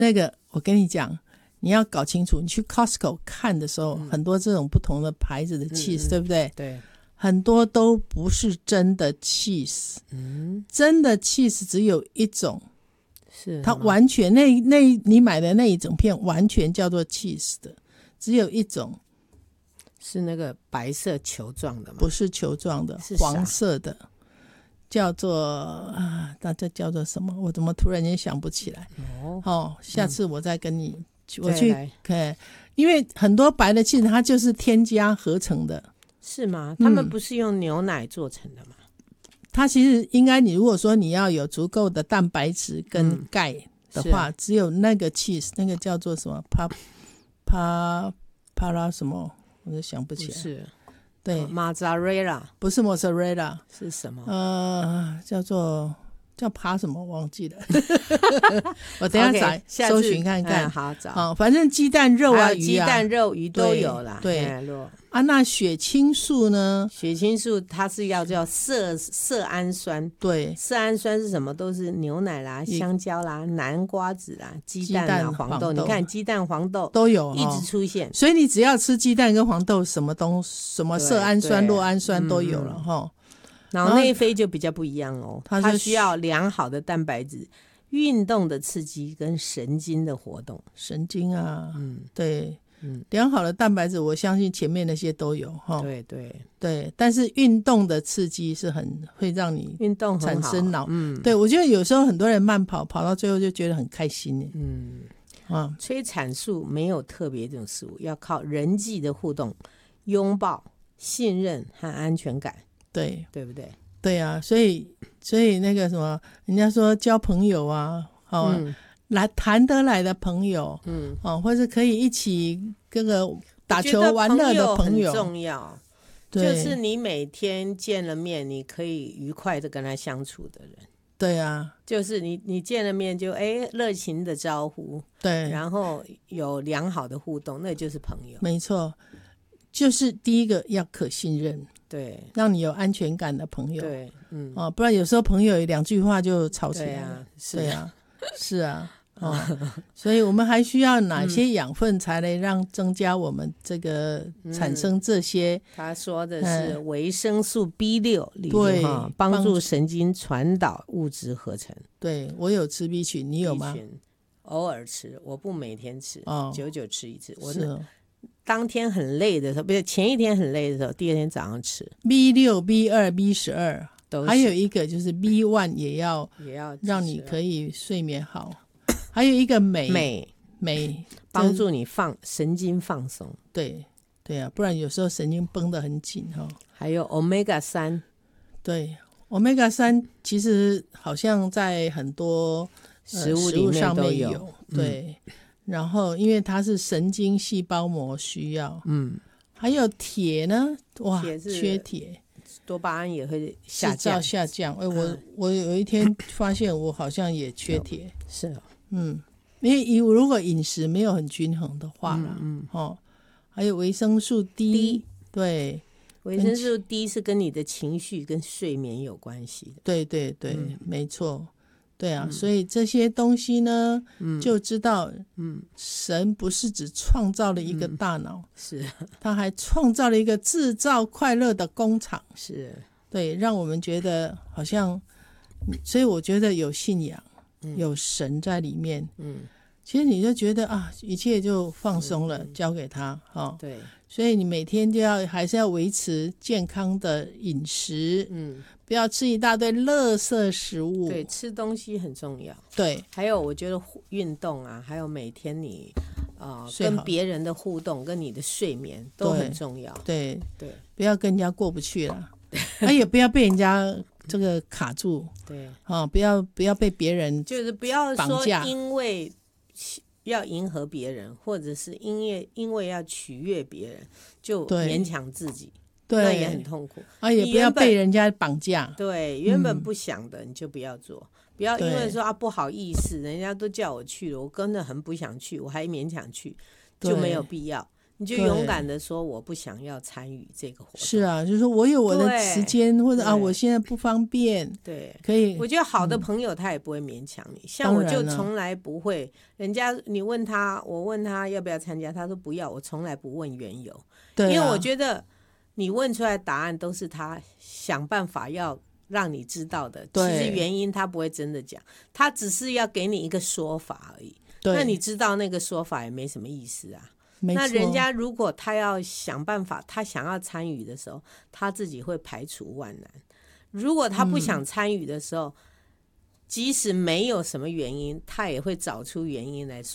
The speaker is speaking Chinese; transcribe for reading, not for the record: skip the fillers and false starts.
那个我跟你讲，你要搞清楚，你去 Costco 看的时候，很多这种不同的牌子的 cheese，对不对？ 对， 很多都不是真的 cheese，真的 cheese 只有一种， 是它完全你买的那一整片完全叫做 cheese 的，只有一种， 是那个白色球状的吗？ 不是球状的，黄色的，叫做那这叫做什么？我怎么突然间想不起来？下次我再跟你，我去看，因为很多白的 cheese 它就是添加合成的。 是吗？他们不是用牛奶做成的吗？ 它其实应该，你如果说你要有足够的蛋白质跟钙的话，只有那个 cheese， 那个叫做什么帕拉什么，我就想不起来。 不是， 对 ，mozzarella 不是 mozzarella， 是什么？ 叫爬什么忘记了我等一下搜寻看看。 好找反正鸡蛋肉啊鱼啊鸡蛋肉鱼都有啦。 对那血清素呢？ 血清素它是要叫色氨酸。 对， 色氨酸是什么？都是牛奶啦、香蕉啦、南瓜子啦、鸡蛋啦、黄豆。你看鸡蛋、黄豆都有一直出现， 所以你只要吃鸡蛋跟黄豆，什么色氨酸、酪氨酸都有了哈。 脑内啡就比较不一样哦，它需要良好的蛋白质、运动的刺激跟神经的活动。 神经啊，对，良好的蛋白质，我相信前面那些都有哈。对，但是运动的刺激是会让你运动产生对，我觉得有时候很多人慢跑到最后就觉得很开心。 催产素没有特别这种事物，要靠人际的互动、拥抱、信任和安全感。对不对？ 对啊，所以那个什么，人家说交朋友啊，来谈得来的朋友，或者可以一起这个打球玩乐的朋友很重要。就是你每天见了面，你可以愉快的跟他相处的人。 对啊， 就是你见了面就热情的招呼， 对， 然后有良好的互动，那就是朋友。没错，就是第一个要可信任。 对， 让你有安全感的朋友。 对， 不然有时候朋友两句话就吵起来了。 对啊， 是啊，所以我们还需要哪些养分才能让增加我们这个产生这些？ 他说的是维生素 B6， 对， 帮助神经传导物质合成。 对，我有吃 B 群，你有吗？ 偶尔吃，我不每天吃，久久吃一次。我当天很累的时候，不是前一天很累的时候，第二天早上吃 B6、B2、B12，还有一个就是 B1 也要让你可以睡眠好，还有一个镁帮助你神经放松。 对啊，不然有时候神经绷得很紧还有 Omega 3， 对 Omega 3其实好像在很多食物上面有， 对。然后因为它是神经细胞膜需要，还有铁呢，哇，缺铁， 多巴胺也会下降。 我有一天发现我好像也缺铁， 是因为如果饮食没有很均衡的话啦，还有维生素 D， 对， 维生素 D 是跟你的情绪跟睡眠有关系的。 对，没错。对啊，所以这些东西呢，就知道，神不是只创造了一个大脑， 是， 他还创造了一个制造快乐的工厂， 是， 对，让我们觉得好像，所以我觉得有信仰，有神在里面，其实你就觉得一切就放松了，交给他， 对， 所以你每天还是要维持健康的饮食，不要吃一大堆垃圾食物。 对，吃东西很重要。 对， 还有我觉得运动啊，还有每天你跟别人的互动，跟你的睡眠都很重要。对， 不要跟人家过不去了，也不要被人家这个卡住。 对， 不要被别人就是不要说绑架， 因为要迎合别人，或者是因为要取悦别人，就勉强自己。对，那也很痛苦。 也不要被人家绑架。 对，原本不想的你就不要做，不要因为说不好意思，人家都叫我去了，我真的很不想去，我还勉强去，就没有必要。 你就勇敢的说我不想要参与这个活动。 是啊，就是说我有我的时间，或者我现在不方便。 对， 可以。 我觉得好的朋友他也不会勉强你，像我就从来不会，人家你问他，我问他要不要参加，他说不要，我从来不问缘由。对，因为我觉得你问出来的答案都是他想办法要让你知道的，其实原因他不会真的讲，他只是要给你一个说法而已。那你知道那个说法也没什么意思啊。那人家如果他要想办法，他想要参与的时候，他自己会排除万难。如果他不想参与的时候，即使没有什么原因，他也会找出原因来说